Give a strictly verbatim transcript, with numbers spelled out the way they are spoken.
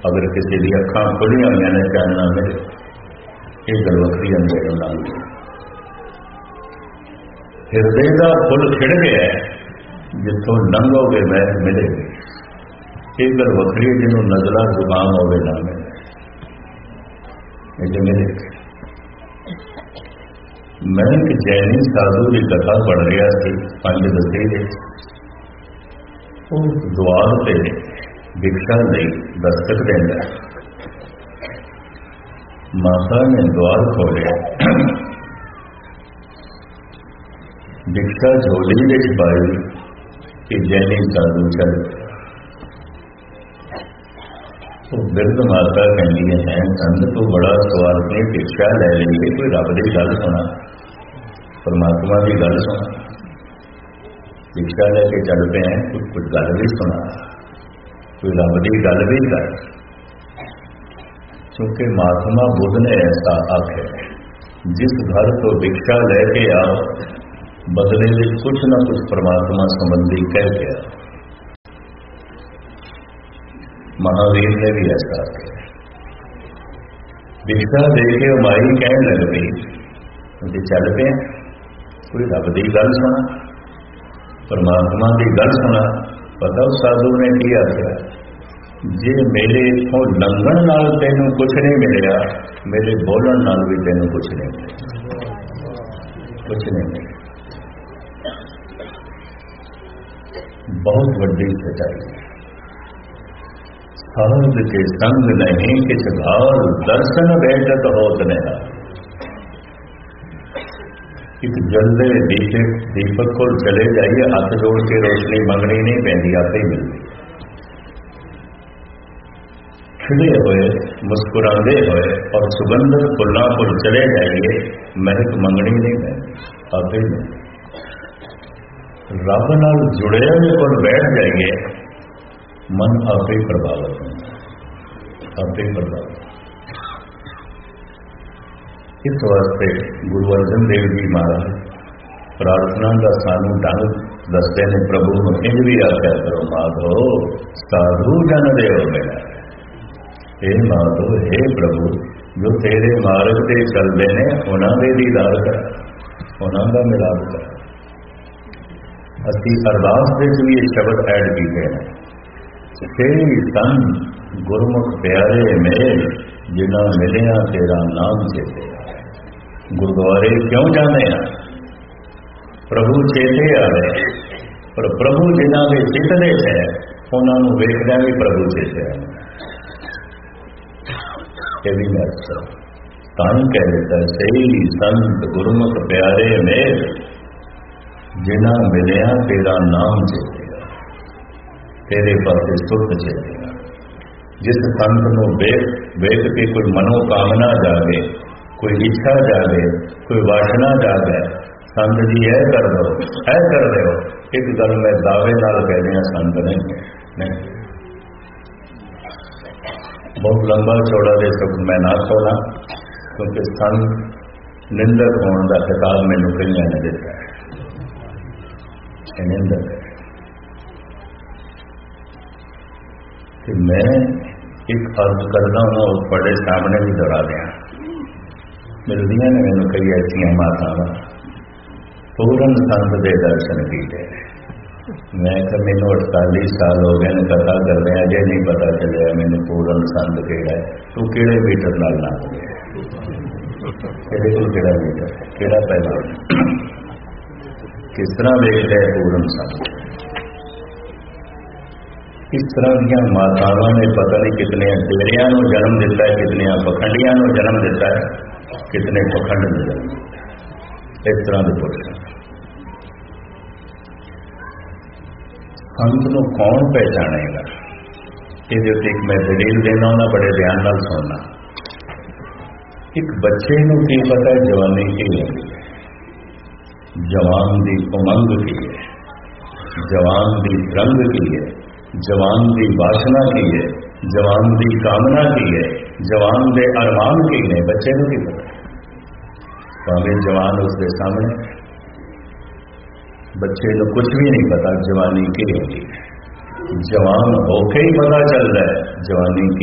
अगर किसी की अखां खुलियां हुई ने चानना मिले, ये गल वखरी अंधेरों नाल। हिरदे का फुल खिड़ गया जिथों लंघोगे महक मिलेगी, ये गल वखरी जिन्हों नजला जुबान होवे ना मिले ये मिलेगी। मैं एक जैनी साधु की कथा पढ़ रहा थी पंज दसी दे, द्वार से भिक्षा नहीं दस्तक देंदा, माता ने द्वार खोलिया, भिक्षा झोली विच पाई कि जैनी साधु चल। तो बिरध माता कहती है संत तू बड़ा स्वार्थ ने भिक्षा लै ली, कोई रब की गल सुना, परमात्मा की गल सुना, भिक्षा लैके चल पे हैं, कुछ कुछ गल भी सुना, कोई रब की गल भी कर। क्योंकि महात्मा बुद्ध ने ऐसा आख्या, जिस घर तो भिक्षा लैके आओ बदले में कुछ न कुछ परमात्मा संबंधी कह के आओ। महावीर ने भी ऐसा आख्या। भिक्षा देके माई कहने लग गई चल पे कोई रब की गल सुना, परमात्मा की गल सुना। पता उस साधु ने की आख्या, जे मेरे इथों लंघन नाल तेनों कुछ नहीं मिलिया, मेरे बोलन नाल भी तेनों कुछ नहीं मिले, कुछ नहीं मिले। बहुत बड़ी सच्चाई। साध के संग नहीं किछ घाल, दर्शन बैठत होत नहीं। एक जलदे दीपक दीपक को चले जाइए, हाथ जोड़ के रोशनी मंगनी नहीं पैंदी, आपे ही मिलती। खिले हुए मुस्कुराते हुए और सुगंधित फुल्लां को चले जाइए, महक मंगनी नहीं पैंदी, आपे ही मिलती। रब नाल जुड़े हुए को बैठ जाइए, मन आपे ही प्रभावित होता, आपे ही प्रभावित। इस वास्ते गुरु अर्जन देव जी महाराज प्रार्थना का सानू ढंग दसते ने, प्रभु ਨੂੰ इंज भी आख्या करो माधो साधु जन देव मेरा। हे माधो, हे प्रभु, जो तेरे मार्ग से चलते हैं उन्होंने दीदार कर, उन्होंने मिलाप कर। असी अरदास में भी ये शब्द ऐड किए हैं, तेरी सन गुरमुख प्यारे मेल, जिन्ना मिलिया तेरा नाम चेते। गुरुद्वारे क्यों जाने हैं? प्रभु चेते आ रहे, पर प्रभु जिन्हों के चितने है उन्होंने वेखदा भी प्रभु चेते आ। ये भी मैं तां कह देता, सही संत गुरुमुख प्यारे मेल, जिन्ना मिलिया तेरा नाम चेते, तेरे पासे सुख चेते। जिस संत को वेख वेख के कोई मनोकामना जागे, कोई इच्छा जागे, कोई वासना जागे, संत जी ऐ कर दो, ऐ कर दो, एक गल मैं दावे नाल कह दिया, संत नहीं नहीं। बहुत लंबा चौड़ा दे सब मैं ना खोला, क्योंकि संत निंदक होने का खिताब मैनू कई ने दिता है, निंदक है। कि मैं एक अर्ज करना हूँ और बड़े सामने भी दोहरा दिया। मिलदियां ने मैंने कई ऐसिया मातावां पूर्ण संत के दर्शन किए। मैं क्या मैनू अड़तालीस साल हो गए ने कथा कर रहे हैं, अजे नहीं पता चलिया मैंने पूर्ण संत केड़ा है। तू किहड़े मीटर नाल ना तेरे को किहड़ा मीटर, किहड़ा पैमाना, किस तरह देख रहे पूर्ण संत। इस तरह दियां मातावां ने पता नहीं कितने डेरियां नूं जन्म दिता है, कितने पखंडियां नूं जन्म दिता है, कितने पखंड नूं जन्म दिता है। इस तरह के पुरुष संत नूं कौन पहचानेगा? ये एक मैं दलील देना होना, बड़े ध्यान नाल सुनना। एक बच्चे नूं की पता है जवानी की है, जवान की उमंग की है, जवान की रंग की है, जवान की वासना की है, जवान की कामना की है, जवान के अरमान की ने। बच्चे को की पता, भावे जवान उसके सामने, बच्चे को कुछ भी नहीं पता जवानी की होती है। जवान होके ही पता चल रहा है जवानी की